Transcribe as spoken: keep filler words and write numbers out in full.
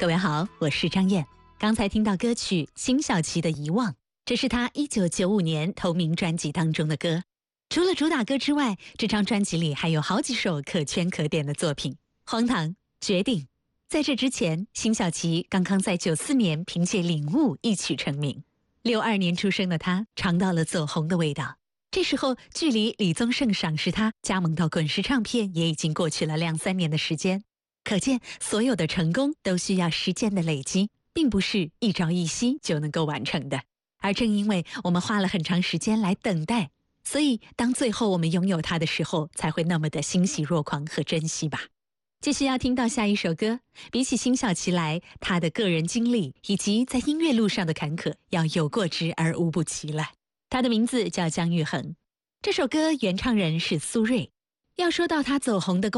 各位好，我是张燕。刚才听到歌曲辛晓琪的《遗忘》，这是她一九九五年同名专辑当中的歌。除了主打歌之外，这张专辑里还有好几首可圈可点的作品，《荒唐》、《决定》。在这之前，辛晓琪刚刚在九四年凭借《领悟》一曲成名。六二年出生的她，尝到了走红的味道。这时候，距离李宗盛赏识她加盟到滚石唱片也已经过去了两三年的时间。可见，所有的成功都需要时间的累积，并不是一朝一夕就能够完成的。而正因为我们花了很长时间来等待，所以当最后我们拥有它的时候，才会那么的欣喜若狂和珍惜吧。继续要听到下一首歌，比起辛晓琪来，她的个人经历以及在音乐路上的坎坷，要有过之而无不及了。她的名字叫姜育恒，这首歌原唱人是苏芮。要说到她走红的